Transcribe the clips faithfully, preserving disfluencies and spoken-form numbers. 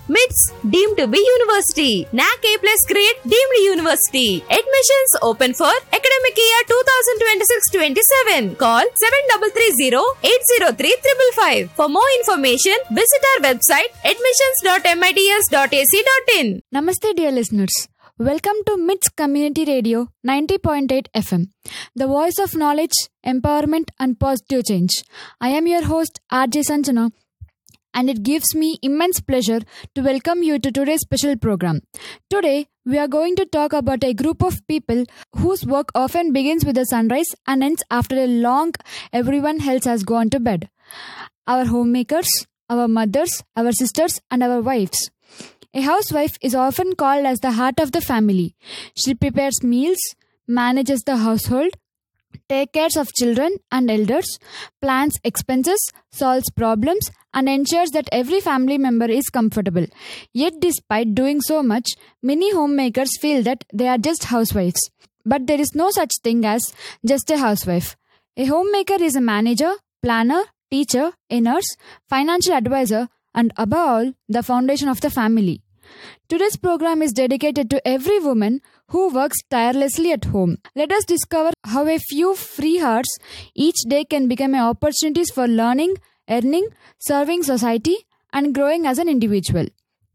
M I T S deemed to be university. N A C A plus grade deemed university. Admissions open for academic year twenty twenty-six twenty-seven. Call seven three three zero eight zero three five five five. For more information, visit our website admissions dot mits dot a c dot in. Namaste dear listeners. Welcome to M I T S Community Radio ninety point eight F M, the voice of knowledge, empowerment and positive change. I am your host R J Sanjana, and it gives me immense pleasure to welcome you to today's special program. Today, we are going to talk about a group of people whose work often begins with the sunrise and ends after a long everyone else has gone to bed. Our homemakers, our mothers, our sisters and our wives. A housewife is often called as the heart of the family. She prepares meals, manages the household, takes care of children and elders, plans expenses, solves problems, and ensures that every family member is comfortable. Yet despite doing so much, many homemakers feel that they are just housewives. But there is no such thing as just a housewife. A homemaker is a manager, planner, teacher, a nurse, financial advisor, and above all, the foundation of the family. Today's program is dedicated to every woman who works tirelessly at home. Let us discover how a few free hours each day can become opportunities for learning, earning, serving society, and growing as an individual.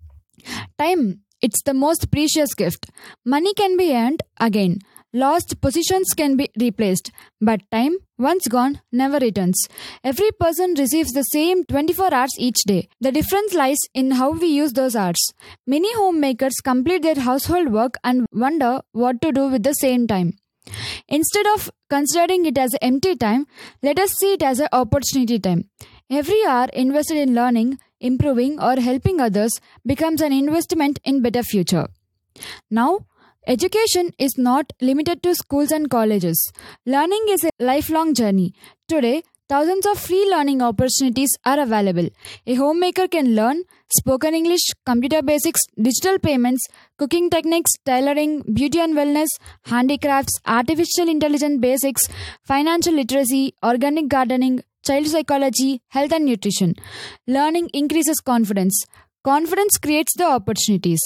Time, it's the most precious gift. Money can be earned again. Lost positions can be replaced, but time, once gone, never returns. Every person receives the same twenty-four hours each day. The difference lies in how we use those hours. Many homemakers complete their household work and wonder what to do with the same time. Instead of considering it as empty time, let us see it as an opportunity time. Every hour invested in learning, improving, or helping others becomes an investment in better future. Now, education is not limited to schools and colleges. Learning is a lifelong journey. Today, thousands of free learning opportunities are available. A homemaker can learn spoken English, computer basics, digital payments, cooking techniques, tailoring, beauty and wellness, handicrafts, artificial intelligence basics, financial literacy, organic gardening, child psychology, health and nutrition. Learning increases confidence. Confidence creates the opportunities.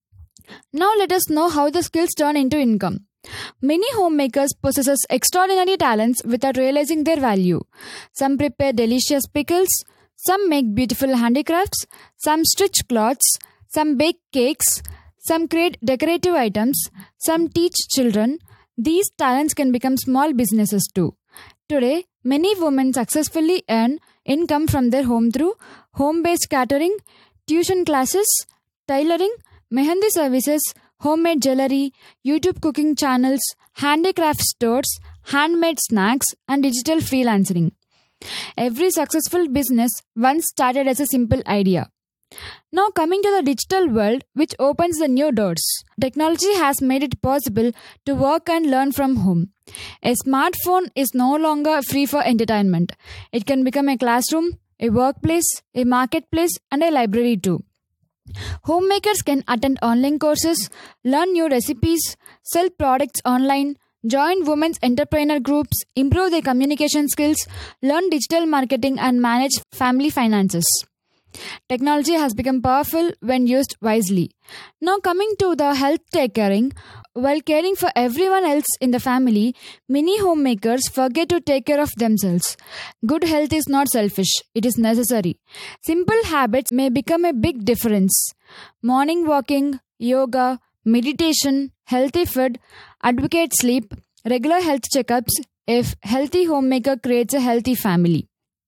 Now let us know how the skills turn into income. Many homemakers possess extraordinary talents without realizing their value. Some prepare delicious pickles, some make beautiful handicrafts, some stitch cloths, some bake cakes, some create decorative items, some teach children. These talents can become small businesses too. Today, many women successfully earn income from their home through home-based catering, tuition classes, tailoring, mehendi services, homemade jewelry, YouTube cooking channels, handicraft stores, handmade snacks, and digital freelancing. Every successful business once started as a simple idea. Now coming to the digital world, which opens the new doors. Technology has made it possible to work and learn from home. A smartphone is no longer free for entertainment. It can become a classroom, a workplace, a marketplace, and a library too. Homemakers can attend online courses, learn new recipes, sell products online, join women's entrepreneur groups, improve their communication skills, learn digital marketing, and manage family finances. Technology has become powerful when used wisely. Now coming to the health take caring. While caring for everyone else in the family, many homemakers forget to take care of themselves. Good health is not selfish, it is necessary. Simple habits may become a big difference. Morning walking, yoga, meditation, healthy food, advocate sleep, regular health checkups. A healthy homemaker creates a healthy family.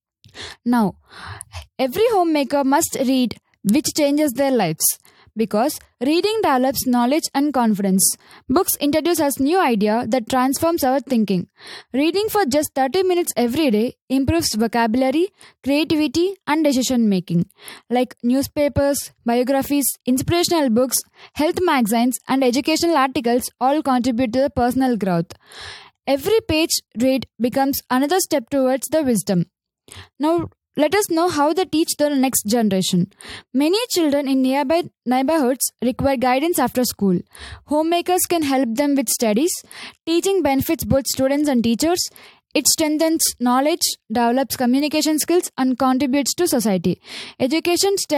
Now, every homemaker must read, which changes their lives. Because reading develops knowledge and confidence. Books introduce us new idea that transforms our thinking. Reading for just thirty minutes every day improves vocabulary, creativity, and decision making. Like newspapers, biographies, inspirational books, health magazines, and educational articles all contribute to the personal growth. Every page read becomes another step towards the wisdom. Now, let us know how they teach the next generation. Many children in nearby neighborhoods require guidance after school. Homemakers can help them with studies. Teaching benefits both students and teachers. It strengthens knowledge, develops communication skills, and contributes to society. Education started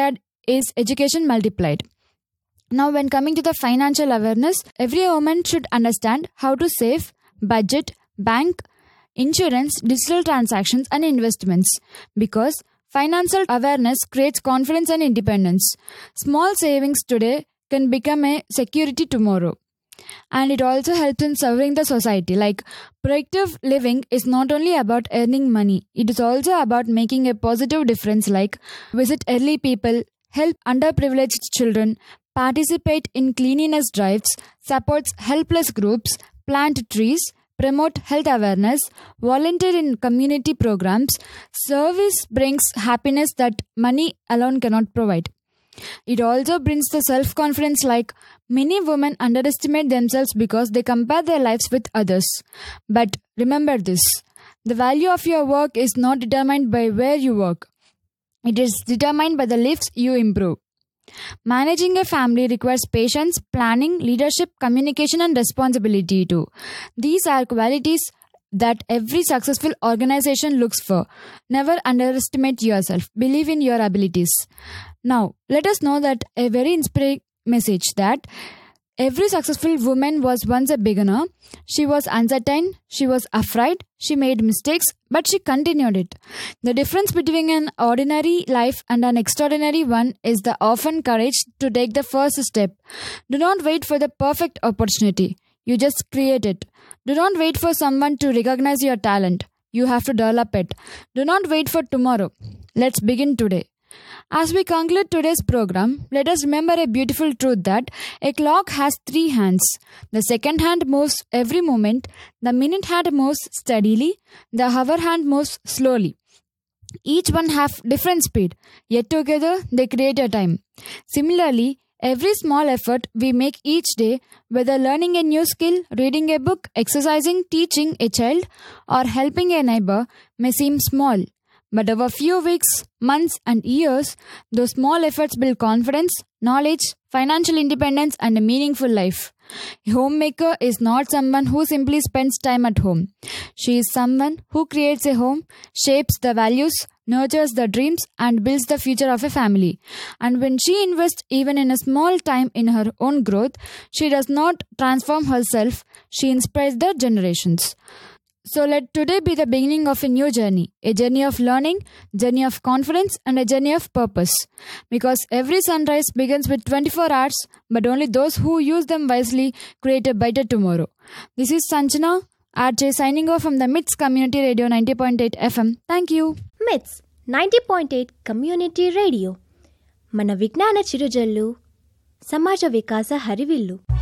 is education multiplied. Now, when coming to the financial awareness, every woman should understand how to save, budget, bank, insurance, digital transactions, and investments, because financial awareness creates confidence and independence. Small savings today can become a security tomorrow. And it also helps in serving the society. Like, productive living is not only about earning money, it is also about making a positive difference, like visit elderly people, help underprivileged children, participate in cleanliness drives, supports helpless groups, plant trees, promote health awareness, volunteer in community programs. Service brings happiness that money alone cannot provide. It also brings the self-confidence, like many women underestimate themselves because they compare their lives with others. But remember this, the value of your work is not determined by where you work. It is determined by the lives you improve. Managing a family requires patience, planning, leadership, communication, and responsibility too. These are qualities that every successful organization looks for. Never underestimate yourself. Believe in your abilities. Now, let us know that a very inspiring message that every successful woman was once a beginner. She was uncertain, she was afraid, she made mistakes, but she continued it. The difference between an ordinary life and an extraordinary one is the often courage to take the first step. Do not wait for the perfect opportunity. You just create it. Do not wait for someone to recognize your talent. You have to develop it. Do not wait for tomorrow. Let's begin today. As we conclude today's program, let us remember a beautiful truth that a clock has three hands. The second hand moves every moment, the minute hand moves steadily, the hour hand moves slowly. Each one have different speed, yet together they create a time. Similarly, every small effort we make each day, whether learning a new skill, reading a book, exercising, teaching a child, or helping a neighbor, may seem small. But over few weeks, months, and years, those small efforts build confidence, knowledge, financial independence, and a meaningful life. A homemaker is not someone who simply spends time at home. She is someone who creates a home, shapes the values, nurtures the dreams, and builds the future of a family. And when she invests even in a small time in her own growth, she does not transform herself, she inspires the generations. So let today be the beginning of a new journey, a journey of learning, journey of confidence, and a journey of purpose. Because every sunrise begins with twenty-four hours, but only those who use them wisely create a better tomorrow. This is Sanjana, R J, signing off from the M I T S Community Radio ninety point eight F M. Thank you. M I T S ninety point eight Community Radio. మన విజ్ఞాన చిరుజల్లు, సమాజ వికాస హరివిల్లు.